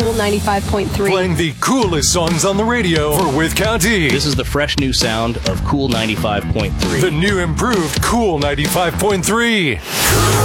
Cool 95.3. Playing the coolest songs on the radio for Wythe County. This is the fresh new sound of Cool 95.3. The new improved Cool 95.3.